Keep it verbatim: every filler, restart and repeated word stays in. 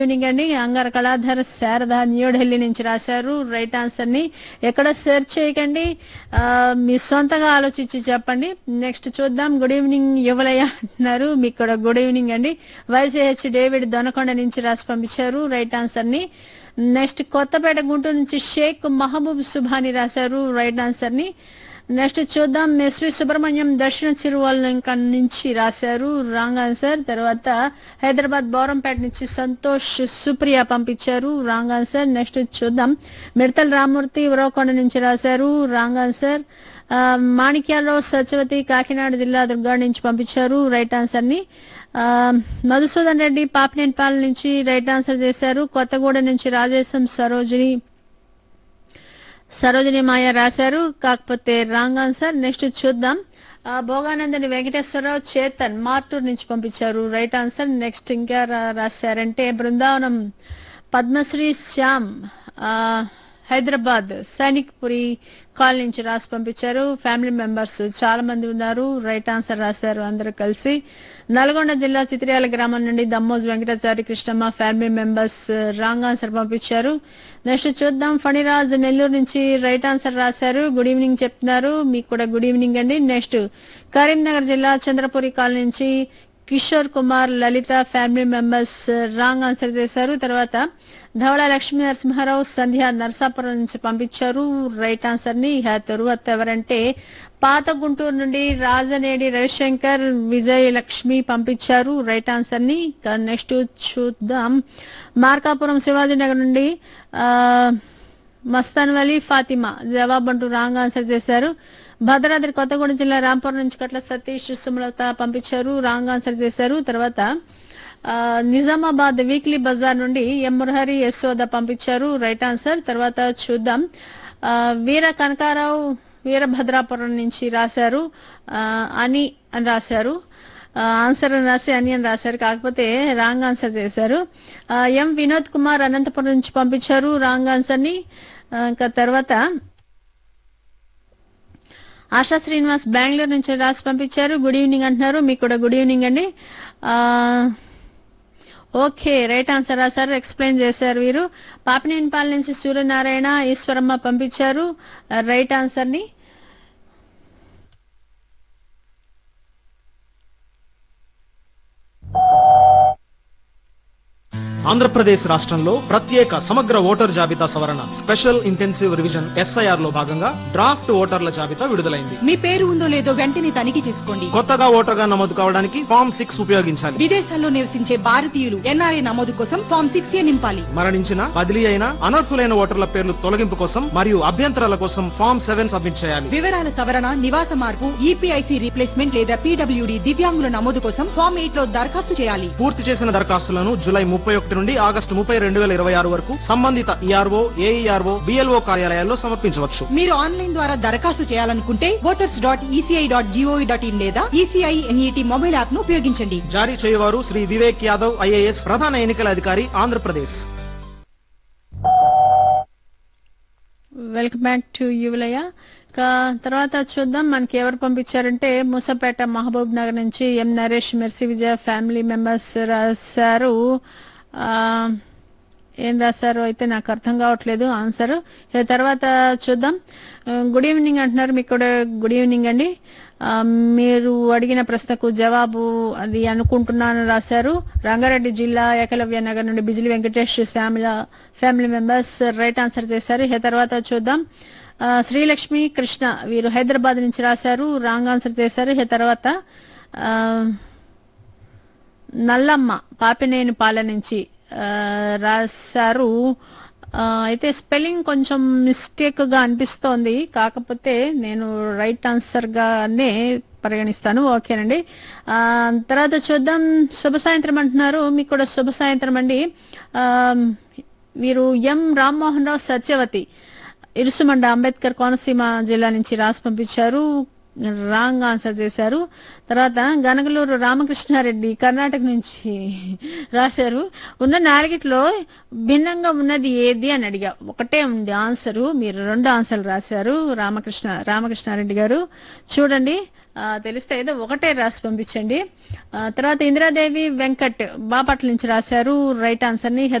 Evening అండి. అంగార కళాధర్ శారద న్యూఢిల్లీ నుంచి రాశారు. రైట్ ఆన్సర్ ని ఎక్కడ సెర్చ్ చేయకండి, ఆ, మీ సొంతగా ఆలోచించి చెప్పండి. నెక్స్ట్ చూద్దాం. గుడ్ ఈవినింగ్ యువలయ్య అంటున్నారు. మీకు కూడా గుడ్ ఈవినింగ్ అండి. వైసీహెచ్ డేవిడ్ దొనకొండ నుంచి రాసి పంపించారు రైట్ ఆన్సర్ ని. నెక్స్ట్ కొత్తపేట గుంటూరు నుంచి షేక్ మహబూబ్ సుభాని రాశారు రైట్ ఆన్సర్ ని. నెక్స్ట్ చూద్దాం. ఎస్వి సుబ్రహ్మణ్యం దక్షిణ చిరువల్లంక నుంచి రాశారు రాంగ్ ఆన్సర్. తర్వాత హైదరాబాద్ బౌరంపేట నుంచి సంతోష్ సుప్రియ పంపించారు రాంగ్ ఆన్సర్. నెక్స్ట్ చూద్దాం. మిడతల రామూర్తి ఉరవకొండ నుంచి రాశారు రాంగ్ ఆన్సర్. మాణిక్యాలరావు సత్యవతి కాకినాడ జిల్లా దుర్గా నుంచి పంపించారు రైట్ ఆన్సర్ ని. మధుసూదన్ రెడ్డి పాపినేనిపాలెం నుంచి రైట్ ఆన్సర్ చేశారు. కొత్తగూడెం నుంచి రాజేశం సరోజిని సరోజిని మాయ రాశారు, కాకపోతే రాంగ్ ఆన్సర్. నెక్స్ట్ చూద్దాం. భోగానందని వెంకటేశ్వరరావు చేతన్ మార్టూర్ నుంచి పంపించారు రైట్ ఆన్సర్. నెక్స్ట్ ఇంకా రాశారంటే బృందావనం పద్మశ్రీ శ్యామ్ హైదరాబాద్ సైనిక్ పురి కాల్ నుంచి రాసి పంపించారు. ఫ్యామిలీ మెంబర్స్ చాలా మంది ఉన్నారు, రైట్ ఆన్సర్ రాశారు అందరూ కలిసి. నల్గొండ జిల్లా చిత్రియాల గ్రామం నుండి Dammoj Venkatachari Krishnamma family members wrong answer పంపించారు. నెక్స్ట్ చూద్దాం. ఫణిరాజ్ నెల్లూరు నుంచి రైట్ ఆన్సర్ రాశారు. గుడ్ ఈవినింగ్ చెప్తున్నారు, మీకు కూడా గుడ్ ఈవినింగ్ అండి. నెక్స్ట్ కరీంనగర్ జిల్లా చంద్రపురి కాలనీ నుంచి కిషోర్ కుమార్ లలిత ఫ్యామిలీ మెంబర్స్ రాంగ్ ఆన్సర్ చేశారు. తర్వాత ధవళ లక్ష్మీ నరసింహారావు సంధ్య నరసాపురం నుంచి పంపించారు రైట్ ఆన్సర్ ని. తరువాత ఎవరంటే పాత గుంటూరు నుండి రాజనేడి రవిశంకర్ విజయ్ లక్ష్మి పంపించారు రైట్ ఆన్సర్ ని. నెక్స్ట్ చూద్దాం. మార్కాపురం శివాజీనగర్ నుండి ఆ మస్తాన్ వలీ ఫాతిమా జవాబ్ అంటూ రాంగ్ ఆన్సర్ చేశారు. భద్రాద్రి కొత్తగూడెం జిల్లా రాంపురం నుంచి కట్ల సతీష్ సుమలత పంపించారు రాంగ్ ఆన్సర్ చేశారు. తర్వాత నిజామాబాద్ వీక్లీ బజార్ నుండి ఎం మురహరి యశోద పంపించారు రైట్ ఆన్సర్. తర్వాత చూద్దాం. వీర కనకారావు వీరభద్రాపురం నుంచి రాశారు అని అని రాశారు ఆన్సర్ అని రాసి అని అని రాశారు, కాకపోతే రాంగ్ ఆన్సర్ చేశారు. ఎం వినోద్ కుమార్ అనంతపురం నుంచి పంపించారు రాంగ్ ఆన్సర్ ని. ఇంకా తర్వాత ఆశా శ్రీనివాస్ బెంగళూరు నుంచి రాసి పంపించారు గుడ్ ఈవినింగ్ అంటున్నారు, మీకు కూడా గుడ్ ఈవినింగ్ అండి. ఓకే రైట్ ఆన్సర్ రాశారు, ఎక్స్ప్లెయిన్ చేశారు వీరు. పాపినేనిపాలెం నుంచి సూర్యనారాయణ ఈశ్వరమ్మ పంపించారు రైట్ ఆన్సర్ ని. ఆంధ్రప్రదేశ్ రాష్ట్రంలో ప్రత్యేక సమగ్ర ఓటర్ జాబితా సవరణ స్పెషల్ ఇంటెన్సివ్ రివిజన్ ఎస్ఐఆర్ లో భాగంగా డ్రాఫ్ట్ ఓటర్ల జాబితా విడుదలైంది. మీ పేరు ఉందో లేదో వెంటనే తనిఖీ చేసుకోండి. కొత్తగా ఓటర్గా నమోదు కావడానికి ఫామ్ సిక్స్ ఉపయోగించాలి. విదేశాల్లో నివసించే భారతీయులు ఎన్ఆర్ఐ నమోదు కోసం ఫామ్ సిక్స్ ఏ నింపాలి. మరణించిన బదిలీ అయిన అనర్హులైన ఓటర్ల పేర్లు తొలగింపు కోసం మరియు అభ్యంతరాల కోసం ఫామ్ సెవెన్ సబ్మిట్ చేయాలి. వివరాల సవరణ నివాస మార్పు ఈపీఐసి రీప్లేస్మెంట్ లేదా పీడబ్ల్యూడి దివ్యాంగుల నమోదు కోసం ఫామ్ ఎయిట్ లో దరఖాస్తు చేయాలి. పూర్తి చేసిన దరఖాస్తులను జూలై ముప్పై ఒకటి నుండి ఆగస్టు ముప్పై రెండు వేల ఇరవై ఆరు వరకు సంబంధిత ఈఆర్ఓ ఏఈఆర్ఓ బిఎల్ఓ కార్యాలయాల్లో సమర్పించవచ్చు. మీరు ఆన్లైన్ ద్వారా దరఖాస్తు చేయాలనుకుంటే voters dot ECI dot GOV dot in లేదా ఈసీఐ ఎన్ఈటీ మొబైల్ యాప్ ను ఉపయోగించండి. జారీ చేయవారు శ్రీ వివేక్ యాదవ్ ఐఏఎస్ ప్రధాన ఎన్నికల అధికారి ఆంధ్రప్రదేశ్. వెల్కమ్ బ్యాక్ టు యువలయ. తర్వాత చూద్దాం మనకి ఎవరు పంపించారంటే మూసపేట మహబూబ్ నగర్ నుంచి ఎం నరేష్ మెర్సీ విజయ ఫ్యామిలీ మెంబర్స్ రాశారు. ఏం రాశారో అయితే నాకు అర్థం కావట్లేదు ఆన్సర్. తర్వాత చూద్దాం. గుడ్ ఈవినింగ్ అంటున్నారు, మీకు కూడా గుడ్ ఈవినింగ్ అండి. మీరు అడిగిన ప్రశ్నకు జవాబు అది అనుకుంటున్నాను రాశారు. రంగారెడ్డి జిల్లా ఏకలవ్య నగర్ నుండి Bijili Venkatesh Shyamala family members right answer చేశారు. తర్వాత చూద్దాం. శ్రీలక్ష్మి కృష్ణ వీరు హైదరాబాద్ నుంచి రాశారు రాంగ్ ఆన్సర్ చేశారు. తర్వాత నల్లమ్మ పాపినేని పాల నుంచి రాశారు. అయితే స్పెల్లింగ్ కొంచెం మిస్టేక్ గా అనిపిస్తోంది, కాకపోతే నేను రైట్ ఆన్సర్ గానే పరిగణిస్తాను. ఓకేనండి. తర్వాత చూద్దాం. శుభ సాయంత్రం అంటున్నారు, మీకు కూడా శుభ సాయంత్రం అండి. వీరు ఎం రామ్మోహన్ రావు సత్యవతి ఇరుసుమండ అంబేద్కర్ కోనసీమ జిల్లా నుంచి రాసి పంపించారు రాంగ్ ఆన్సర్ చేశారు. తర్వాత గనగలూరు రామకృష్ణారెడ్డి కర్ణాటక నుంచి రాశారు. ఉన్న నాలుగిట్లో భిన్నంగా ఉన్నది ఏది అని అడిగా, ఒకటే ఉంది ఆన్సరు, మీరు రెండు ఆన్సర్లు రాశారు రామకృష్ణ రామకృష్ణారెడ్డి గారు. చూడండి ఆ, తెలిస్తే ఏదో ఒకటే రాసి పంపించండి. ఆ, తర్వాత ఇందిరాదేవి వెంకట్ బాపట్ల నుంచి రాశారు రైట్ ఆన్సర్ ని.